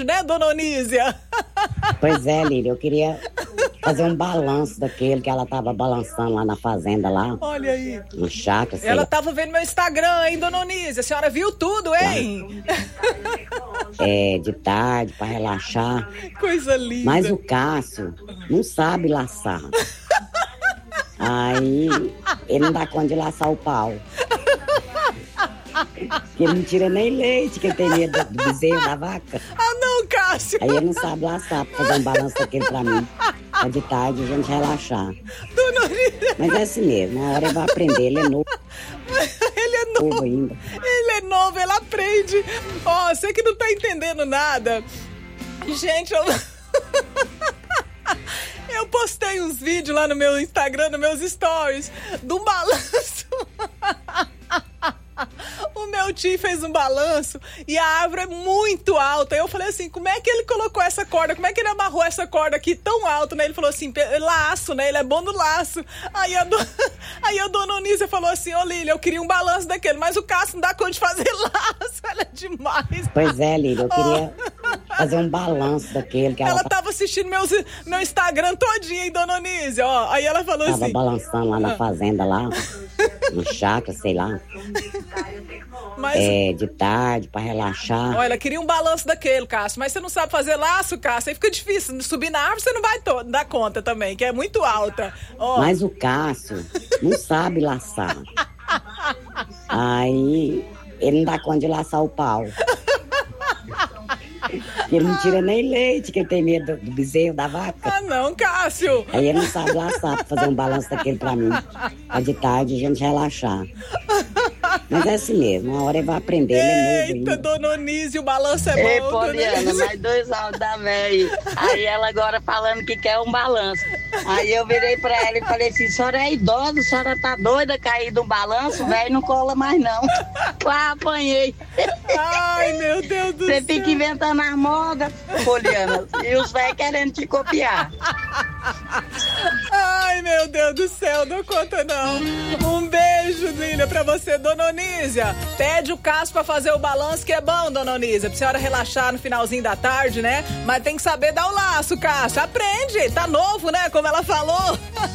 beijo, né, dona Onísia? Pois é, Lília, eu queria fazer um balanço daquele que ela tava balançando lá na fazenda lá. Olha aí. No chácara, sei Ela lá. tava vendo meu Instagram, hein, dona Onísia? A senhora viu tudo, hein? É, de tarde, pra relaxar. Coisa linda. Mas o Cássio não sabe laçar. Aí, ele não dá conta de laçar o pau. Porque ele não tira nem leite, que ele tem medo do bezerro, da vaca. Ah, não, Cássio. Aí ele não sabe laçar, pra fazer um balanço daquele pra mim. Pra de tarde a gente relaxar. Dona Onísia. Mas é assim mesmo, uma hora ele vai aprender, ele é novo. Ele é novo ainda. Ele é novo, ele aprende. Ó, você que não tá entendendo nada. Gente, eu postei uns vídeos lá no meu Instagram, nos meus stories, de um balanço. O meu tio fez um balanço e a árvore é muito alta. Eu falei assim, como é que ele colocou essa corda? Como é que ele amarrou essa corda aqui tão alto, né? Ele falou assim, laço, né? Ele é bom no laço. Aí a dona Onísia falou assim, ô Lília, eu queria um balanço daquele, mas o Cássio não dá conta de fazer laço. Ela é demais. Pois é, Lília, eu queria fazer um balanço daquele que ela tava assistindo meu Instagram todinho, hein, dona Onísia? Ó, aí ela falou tava assim... balançando lá na fazenda, lá, no chácara, sei lá. Mas... É, de tarde, pra relaxar. Olha, ela queria um balanço daquele, Cássio, mas você não sabe fazer laço, Cássio, aí fica difícil. Subir na árvore você não vai dar conta também, que é muito alta. Ó. Mas o Cássio não sabe laçar. Aí, ele não dá conta de laçar o pau. Ele não tira nem leite, que ele tem medo do bezerro, da vaca. Ah, não, Cássio. Aí ele não sabe laçar, pra fazer um balanço daquele pra mim. Pra de tarde a gente relaxar. Mas é assim mesmo, uma hora ele vai aprender, ele é novo ainda. Eita, dona Onísia, o balanço é Ei, bom. Poliana, mais 2 áudios da véia. Aí ela agora falando que quer um balanço. Aí eu virei pra ela e falei assim, a senhora é idosa, a senhora tá doida cair do balanço, velho, não cola mais não. Lá apanhei. Ai, meu Deus do céu. Você fica inventando as modas, Poliana, e os velhos querendo te copiar. Ai, meu Deus do céu, não conta não. Um beijo, Lília, pra você, dona Onísia. Pede o Cássio pra fazer o balanço, que é bom, dona Onísia, pra senhora relaxar no finalzinho da tarde, né? Mas tem que saber dar o laço, Cássio. Aprende, tá novo, né? Como ela falou.